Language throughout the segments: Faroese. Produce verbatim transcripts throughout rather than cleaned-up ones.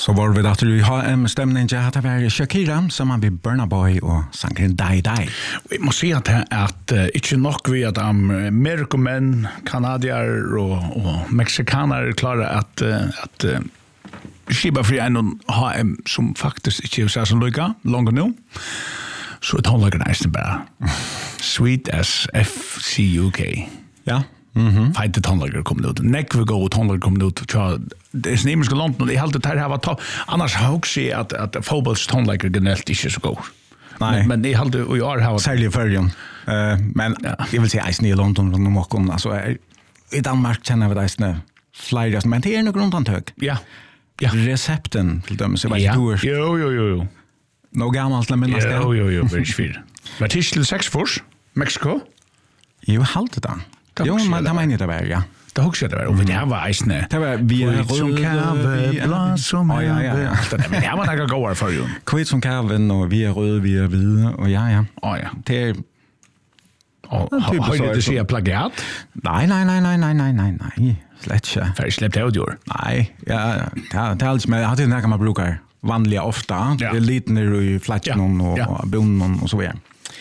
Så var vi datter vi har en stämning att det var Shakira som man vid Burna Boy och sangren Die Die. Vi måste säga att att uh, inte nog vi att amerikaner, kanadier och och mexikaner klarar att uh, att uh, skiba för en H M som faktiskt inte är så lika långt nu. Så det håller ganska bra. Sweet as F C U K. Ja. Mhm. Fight the tonlager kommer ut. Neck we go tonlager kommer ut. Det är snimmers galant och det helt det här har varit annars har också att att fotbolls tonlager generellt inte så god. Nej. Men det helt och jag har särskilt förrjun. Eh men jag vill säga i London och nog om alltså i Danmark känner vi det snö. Flyers men det är nog undantag. Ja. Ja. Recepten till dem så vad du. Jo jo jo jo. Nå gammalt men man ska. Jo jo jo, very sweet. Vad är till sex fors? Mexico? Jo halt det då. Jo, men det menar det var, ja. Det husker det var, og det her var eisne. Det var vi er som kave, blå som ja, ja, ja. Men det her var nok gåere for jo. Kvit som kaven, og vi er røde, vi er hvide, og ja, ja. Åh, ja. Det er... Har du det sier plagiat? Nej, nej, nej, nej, nej, nej, nej, nej. Slet ikke. For jeg slepte av jord. Nej, ja, det er altså, men jeg har til nækker man brukar vanliga ofta. Det er liten i flatjen og bonen og så videre.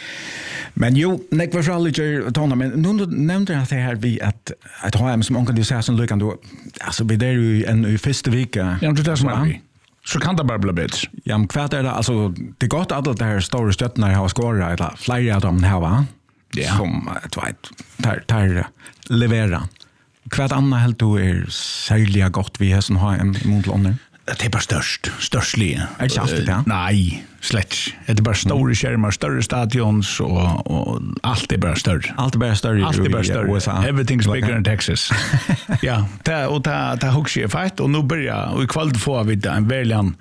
Men jo, nek var fraliger tona, men nu nämnde jag det här vi att att ha som onkel du säger som lyckan då alltså vi där ju en i första vecka. Ja, det är så man. Så kan det bara bli bit. Ja, men kvart är det alltså det gott att det här stora stötterna har skårat eller flera av dem här va. Ja. Som ett vet tar tar levera. Kvart andra helt då är särskilt gott vi har som har en mot London. Det är bara störst, störstlig. Är det alltid det? Nej, slett. Det är bara stora skärmar, större stadions och, och allt är bara större. Allt är bara större allt är bara större. U S A. Everything's bigger than Texas. Ja, det, och det, det hugger sig fett. Och nu börjar, och i kväll får vi en verkligen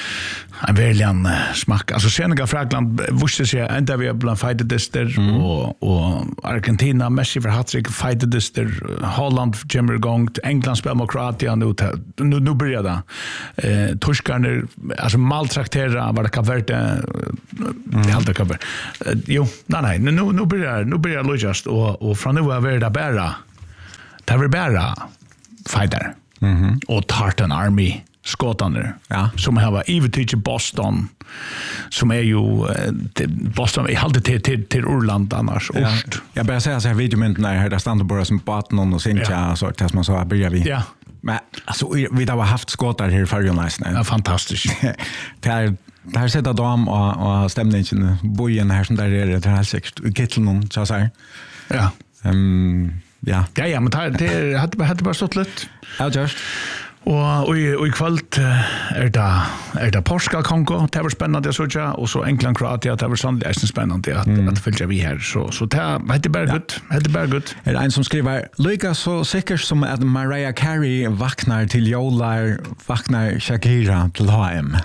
en verkligen smak. Alltså Senegal, Frankland, visste sig ända vi bland fightedister mm. och, och Argentina, Messi för hattrick, fightedister, Holland, Jimmer Gongt, England spelar mot Kroatien, nu, nu, nu börjar det. Eh, Torskarna, alltså maltraktera, var det kan vara det mm. helt det kan vara. Eh, jo, nej, nej, nu, nu börjar nu börjar lojast och, och från nu är det bara det är bara fighter mm-hmm. och Tartan Army skåtaner ja. Som har varit ivetid i Boston som är ju Boston är alltid till, till, till Orland annars ja. Ost. Jag börjar säga så här videomynten här där stannar bara som Baton och Sincha ja. Så att man så börjar vi ja. Men alltså vi har haft skåtar här för ju nice. Ja, fantastiskt. Det är det här sätter dam och och stämningen bojen här som där är det här säkert kitteln så så här. Ja. Ehm ja. Ja ja, men det hade hade bara stått lätt. Ja, just. Og og i, og i kvalt er det er det Portugal Kongo, det var spennende så ja, og så England Kroatia, det var sannelig er spennende at mm. at følger vi her så så det er bare godt, det er bare godt. Er det en som skriver Lycka så sikkert som at Mariah Carey vaknar til jolar, vaknar Shakira til H M.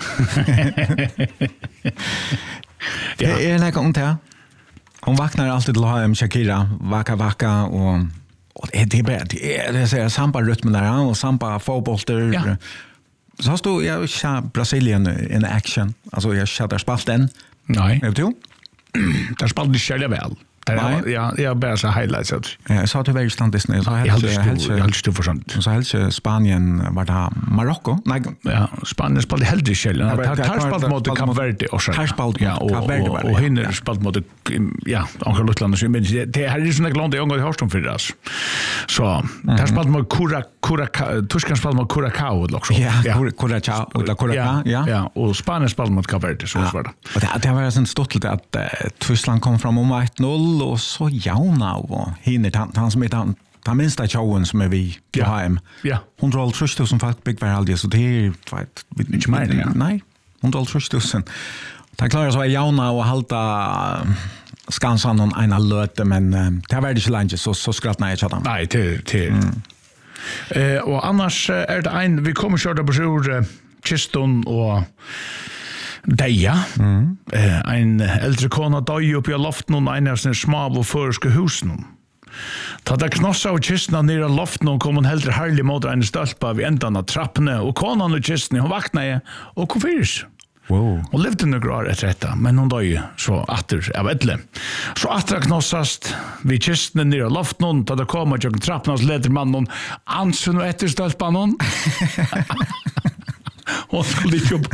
Ja, er det om det? Hon vaknar alltid till H M Shakira, vaka vaka och och det är bara det är det säger samba rytmen där och samba fotbollter. Ja. Så hast du jag ja Brasilien in action. Alltså jag chatter spalt den. Nej. Vet du? Där spalt det själva väl. Där ja, jag bara så highlights ut. Ja, så det var stand Disney så helt helt helt stort för sånt. Så helt Spanien var det Marocko. Nej, ja, Spanien spalt helt det själva. Tar spalt mot Kap Verde och så. Tar spalt ja, och Kap Verde och hinner spalt mot ja, Angola Lutland så men det här är såna land i Angola har stom för det. Så tar spalt mot Kura Kura Tuskan spalt mot Curacao också. Ja, Curacao och Curacao, ja. Ja, och Spanien spalt mot Kap Verde så var det. Och det det var sån stolt att Tyskland kom fram om ett noll och så jauna och hinner han, han som är han han minsta tjoen som är vi på H M. Ja. hundra tusen folk big var aldrig så det är vet vi inte mer. Nej, hundra tusen. Det klarar så jauna och halta skansan någon ena löte men det var det så länge så så skrattnar jag chatta. Nej, till till. Eh och annars är det en vi kommer köra på sjur Kiston och Deja, mm. eh, en äldre kona døy upp i loften og en av sine smav og føreske husen. Ta det knossa av kistene nere av loften og kom hun heldre herlig mot en stølpa ved enden av trappene, og konan og kistene, hun vakna i og kom fyrs. Wow. Hun levde noen år etter dette, men hun døy så atter av edle. Så atter knossast vi kistene nere av loften, ta det kom og trappene hos ledermannen, ansen og etter stølpa noen. Hon skulle inte jobba.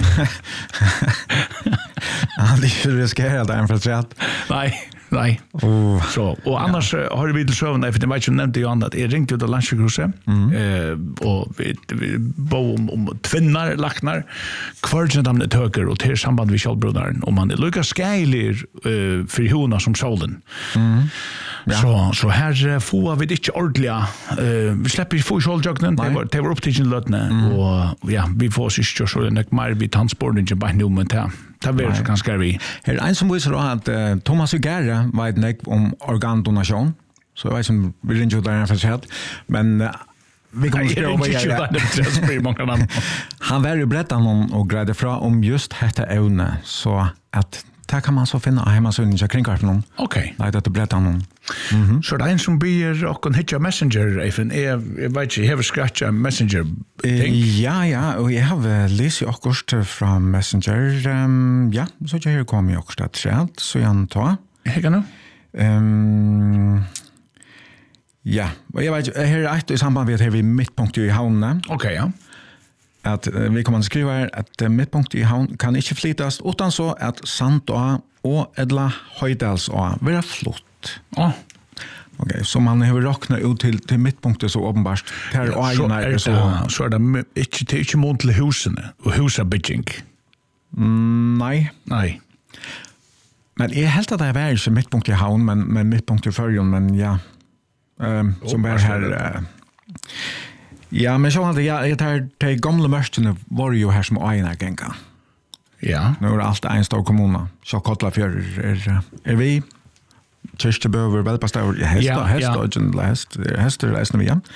Han är ju riskerar där för att nej. Nej. Oh. Så och annars ja. Har vi till sövna för det var ju nämnde ju annat. Jag ringde ut till Landskruse mm. eh och vi, vi bo om, om tvinnar lacknar kvargen de töker och till samband med Kjellbrodaren om man Lucas Skyler eh för hona som solen. Mm. Ja. Så så här får vi det inte ordentliga eh vi släpper ju få Kjelljakten det var det var upp till lötne mm. och ja vi får sig ju så den mer vi transporten inte bara nu men där det blir så ganska vi. Här en som visar att uh, Thomas Ugerre vet nek om organdonation. Så jag vet som vi inte där för sig men uh, vi kommer skriva vad jag. Han var ju berättat om och grädde fra om just detta ämne så att där kan man så finna hemma så inga kring för någon. Okej. Nej det berättar om. Mhm. Så det är en som blir och kan hitta Messenger even är jag vet inte have scratch Messenger thing. Ja ja och jag har läst också från Messenger um, ja så jag kommer ju också att säga så jag tar. Jag kan nu. Ehm ja, och jag vet här är ett i samband med att vi mittpunkt i havnen. Okej ja. Att uh, vi kommer att skriva att uh, mittpunkt i havn kan inte flyttas utan så att Sandå och Edla Höjdals och vara flott. Ja. Okej, okay, så man har räknat ut till till mittpunkten så uppenbart. Här ja, så är det så så är det inte inte mot till husen och husabygging. Mm, nej. Nej. Men jag helt att det är ju mittpunkt i havn men men mittpunkt i förjon men ja. Ehm um, som är här uh, ja, men så hade jag det här det gamla mörsten var ju här som ena gänga. Ja. Nu är allt en stor kommun. Så kolla för är är vi Kirstebøver, Velpastaur, Hesta, Hesta, og last, Hesta, last nu igen.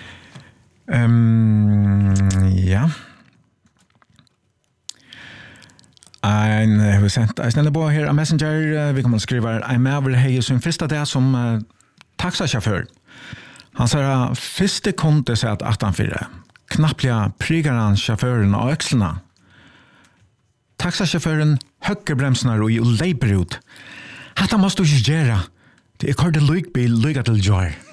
Um, ja. En, jeg har sendt, jeg sneller på her, Messenger, vi kommer skriva, jeg med over hei sin første dag som uh, taxachauffør. Han sier, første kunde seg at attenfire, knapplega prigar han sjåføren av økslene. Taxachaufføren høkker bremsene og leiper ut. Hatta måste du inte göra. Det är kort en lykbil, lycka till joy.